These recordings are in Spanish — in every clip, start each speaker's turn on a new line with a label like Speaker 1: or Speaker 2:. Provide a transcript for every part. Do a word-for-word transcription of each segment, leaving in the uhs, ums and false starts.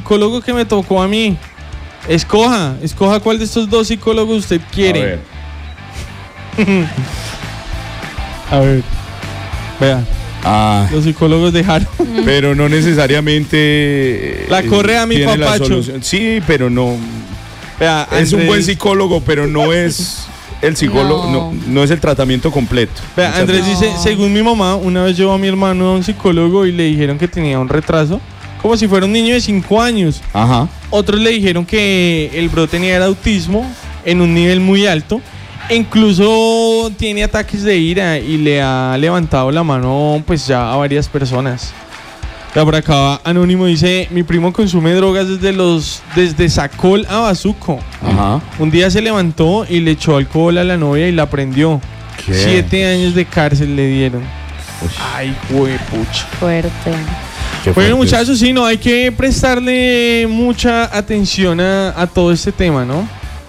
Speaker 1: psicólogo que me tocó a mí. Escoja, escoja cuál de estos dos psicólogos usted quiere.
Speaker 2: A ver.
Speaker 1: A ver. Vea.
Speaker 2: Ah,
Speaker 1: Los psicólogos dejaron.
Speaker 2: pero no necesariamente.
Speaker 1: La corre a mi
Speaker 2: tiene la
Speaker 1: papacho.
Speaker 2: solución. Sí, pero no.
Speaker 1: Vea,
Speaker 2: Es un
Speaker 1: Andrés-
Speaker 2: buen psicólogo, pero no es el psicólogo, no,
Speaker 3: No.
Speaker 2: no es el tratamiento completo.
Speaker 1: Vea,
Speaker 2: Muchas
Speaker 1: Andrés
Speaker 2: veces.
Speaker 1: dice, según mi mamá, una vez llevó a mi hermano a un psicólogo y le dijeron que tenía un retraso, como si fuera un niño de cinco años.
Speaker 2: Ajá.
Speaker 1: Otros le dijeron que el bro tenía el autismo en un nivel muy alto. E incluso tiene ataques de ira y le ha levantado la mano pues ya a varias personas. Ya por acá Anónimo dice, mi primo consume drogas desde los desde Sacol a Bazuco.
Speaker 2: Ajá.
Speaker 1: Un día se levantó y le echó alcohol a la novia y la prendió.
Speaker 2: ¿Qué?
Speaker 1: Siete años de cárcel le dieron. Ay, pucha.
Speaker 3: Fuerte.
Speaker 2: Qué
Speaker 1: Bueno,
Speaker 2: fuerte.
Speaker 1: muchachos, sí, no, hay que prestarle mucha atención a, a todo este tema, ¿no?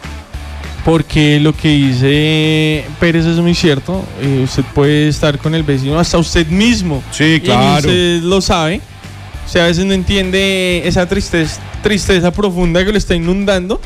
Speaker 1: Porque lo que dice Pérez es muy cierto. Eh, usted puede estar con el vecino, hasta usted mismo.
Speaker 2: Sí,
Speaker 1: Y
Speaker 2: claro.
Speaker 1: usted lo sabe. O sea, a veces no entiende esa tristeza, tristeza profunda que lo está inundando.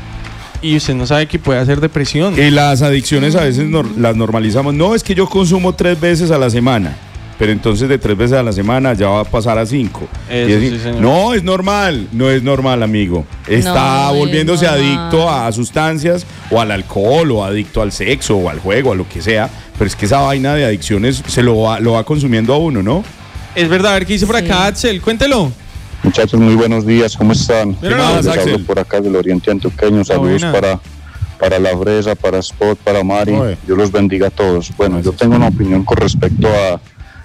Speaker 1: Y usted no sabe que puede hacer depresión.
Speaker 2: Y las adicciones a veces nor- las normalizamos. No, es que yo consumo tres veces a la semana. Pero entonces de tres veces a la semana ya va a pasar a cinco.
Speaker 1: Eso
Speaker 2: Y es-
Speaker 1: sí, señor.
Speaker 2: no, es normal, no es normal, amigo. Está
Speaker 3: No es
Speaker 2: volviéndose
Speaker 3: normal.
Speaker 2: adicto a sustancias o al alcohol o adicto al sexo o al juego, a lo que sea. Pero es que esa vaina de adicciones se lo va, lo va consumiendo a uno, ¿no?
Speaker 1: Es verdad, a ver qué dice por
Speaker 3: Sí.
Speaker 1: acá, Axel. Cuéntelo.
Speaker 4: Muchachos, muy buenos días, ¿cómo están?
Speaker 1: Mira,
Speaker 2: más,
Speaker 4: Les
Speaker 2: Axel?
Speaker 4: hablo por acá del Oriente Antioqueño, saludos
Speaker 1: buena.
Speaker 4: para, para la Fresa, para Spot, para Mari,
Speaker 2: Oye.
Speaker 4: Dios los bendiga a todos. Bueno, yo tengo una opinión con respecto a,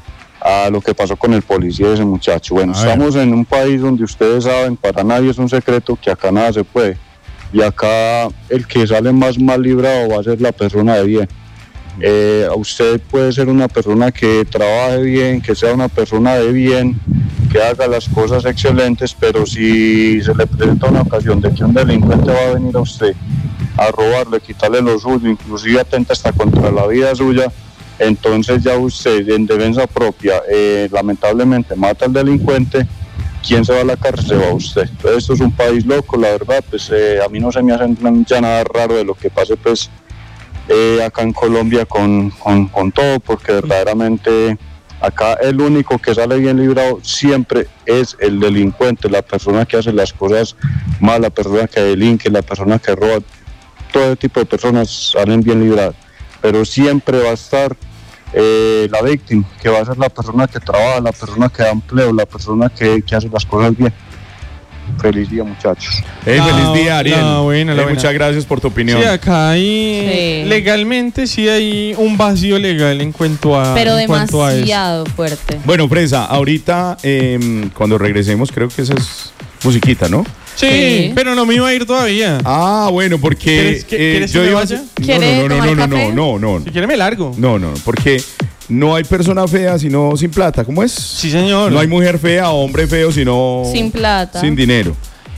Speaker 4: a lo que pasó con el policía de ese muchacho. Bueno,
Speaker 2: A ver.
Speaker 4: estamos en un país donde ustedes saben, para nadie es un secreto que acá nada se puede. Y acá el que sale más mal librado va a ser la persona de bien. Eh, usted puede ser una persona que trabaje bien, que sea una persona de bien, que haga las cosas excelentes, pero si se le presenta una ocasión de que un delincuente va a venir a usted a robarle, quitarle lo suyo, inclusive atenta hasta contra la vida suya, entonces ya usted en defensa propia eh, lamentablemente mata al delincuente. ¿Quién se va a la cárcel? Se va usted. Entonces esto es un país loco, la verdad, pues eh, a mí no se me hace ya nada raro de lo que pase pues eh, acá en Colombia con, con, con todo, porque verdaderamente acá el único que sale bien librado siempre es el delincuente, la persona que hace las cosas mal, la persona que delinque, la persona que roba. Todo tipo de personas salen bien libradas, pero siempre va a estar eh, la víctima, que va a ser la persona que trabaja, la persona que da empleo, la persona que, que hace las cosas bien. Feliz día, muchachos.
Speaker 2: Eh,
Speaker 1: La-
Speaker 2: feliz día, Ariel.
Speaker 1: la buena, la
Speaker 2: Eh,
Speaker 1: buena.
Speaker 2: muchas gracias por tu opinión.
Speaker 1: Sí, acá hay
Speaker 3: Sí.
Speaker 1: legalmente sí hay un vacío legal en cuanto a
Speaker 3: Pero
Speaker 1: en cuanto a eso.
Speaker 3: demasiado fuerte.
Speaker 2: Bueno, Fresa, ahorita em, cuando regresemos creo que esa es musiquita, ¿no?
Speaker 1: Sí,
Speaker 3: Sí.
Speaker 1: pero no me iba a ir todavía.
Speaker 2: Ah, bueno, porque
Speaker 1: ¿Quieres que-
Speaker 2: eh,
Speaker 1: quieres que
Speaker 2: yo
Speaker 1: me
Speaker 2: iba a
Speaker 1: vaya?
Speaker 2: hacer-
Speaker 3: ¿Quiere
Speaker 2: no, no, no,
Speaker 3: tomar
Speaker 2: no, no,
Speaker 3: café?
Speaker 2: no, no, no,
Speaker 1: Si quiere me largo.
Speaker 2: no, no, porque no hay persona fea sino sin plata, ¿cómo es?
Speaker 1: Sí, señor.
Speaker 2: No hay mujer fea o hombre feo sino
Speaker 3: Sin plata.
Speaker 2: sin dinero.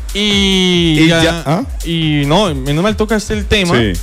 Speaker 1: Y,
Speaker 2: Y
Speaker 1: ya,
Speaker 2: ya- ¿ah?
Speaker 1: y no, menos mal tocaste el tema
Speaker 2: Sí.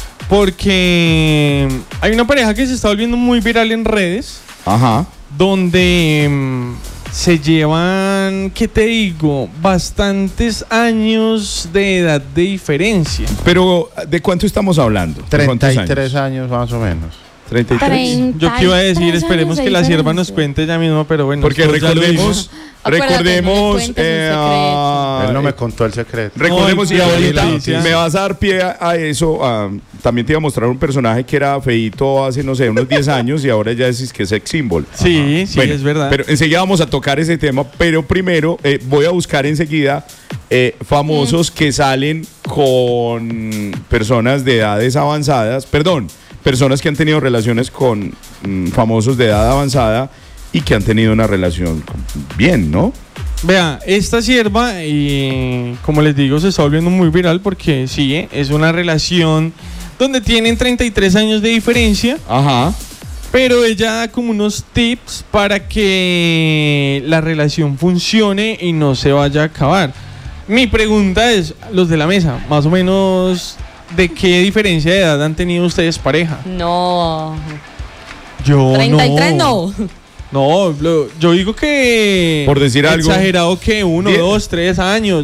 Speaker 1: porque hay una pareja que se está volviendo muy viral en redes
Speaker 2: Ajá.
Speaker 1: donde mm, se llevan, ¿qué te digo? Bastantes años de edad de diferencia.
Speaker 2: Pero ¿de cuánto estamos hablando? ¿De
Speaker 5: treinta
Speaker 2: cuántos
Speaker 5: y tres años más o menos.
Speaker 2: treinta y tres.
Speaker 3: Treinta.
Speaker 1: Yo que iba a decir,
Speaker 3: treinta y tres
Speaker 1: esperemos
Speaker 3: años
Speaker 1: que
Speaker 3: de
Speaker 1: la sierva nos
Speaker 3: diferencia.
Speaker 1: cuente ella misma, pero bueno.
Speaker 2: Porque
Speaker 1: nosotros ya lo
Speaker 2: recordemos,
Speaker 1: dimos.
Speaker 3: Acuérdate,
Speaker 2: recordemos,
Speaker 3: no le cuentes el
Speaker 2: eh,
Speaker 3: secreto.
Speaker 2: a-
Speaker 5: Él no me contó el secreto.
Speaker 2: recordemos
Speaker 1: Ay,
Speaker 2: y
Speaker 1: qué
Speaker 2: ahorita
Speaker 1: delicia.
Speaker 2: me vas a dar pie a, a eso. a- también te iba a mostrar un personaje que era feíto hace, no sé, unos diez años y ahora ya decís que es sex symbol.
Speaker 1: Sí, sí,
Speaker 2: Bueno,
Speaker 1: es verdad.
Speaker 2: Pero enseguida vamos a tocar ese tema, pero primero eh, voy a buscar enseguida eh, famosos que salen con personas de edades avanzadas, perdón, personas que han tenido relaciones con mm, famosos de edad avanzada y que han tenido una relación bien, ¿no?
Speaker 1: Vea, esta sierva, y como les digo, se está volviendo muy viral porque sí, eh, es una relación donde tienen treinta y tres años de diferencia,
Speaker 2: Ajá.
Speaker 1: pero ella da como unos tips para que la relación funcione y no se vaya a acabar. Mi pregunta es, los de la mesa, más o menos, ¿de qué diferencia de edad han tenido ustedes pareja?
Speaker 3: No.
Speaker 1: Yo
Speaker 3: treinta y tres no.
Speaker 1: No, lo- yo digo que...
Speaker 2: Por decir algo,
Speaker 1: Exagerado que uno,
Speaker 2: diez.
Speaker 1: dos, tres años.